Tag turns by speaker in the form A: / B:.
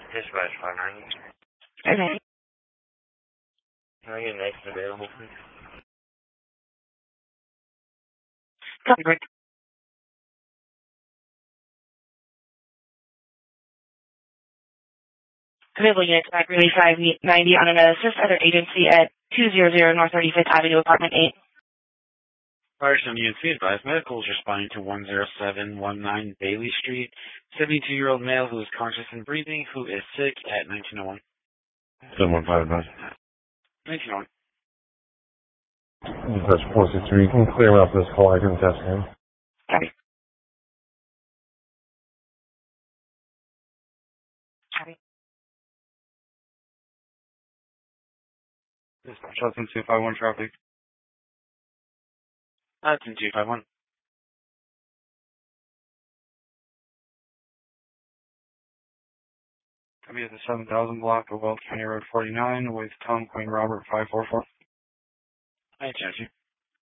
A: Dispatch 590.
B: Okay.
A: Can I get next available, please?
B: Copy, Rick. Available units back really 590 on an assist other agency at 200 North 35th Avenue, Apartment 8.
A: Ryerson UNC advised medical is responding to 10719 Bailey Street. 72-year-old male who is conscious and breathing, who is sick at 1901.
C: 715 advised.
A: 1901.
C: Dispatch 463, you can clear out this call, I can test him.
B: Copy. Copy.
A: Dispatch 251 traffic. 251. I'll be at the 7000 block of Weld County Road 49 with Tom Queen Robert 544. Hi, Chelsea.